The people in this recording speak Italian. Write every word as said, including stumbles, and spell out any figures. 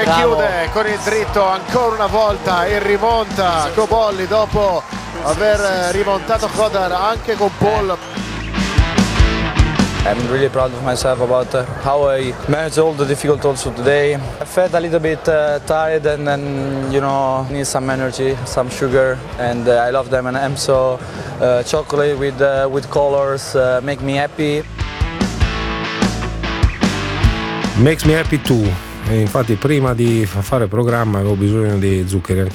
E chiude con il dritto ancora una volta e rimonta Cobolli dopo aver rimontato Kodar anche con Paul. I'm really proud of myself about uh, how I managed all the difficult also today. I felt a little bit uh, tired and then, you know, need some energy, some sugar, and uh, I love them and I'm so uh, chocolate with, uh, with colors uh, make me happy. Makes me happy too. E infatti prima di fare programma avevo bisogno di zuccheri.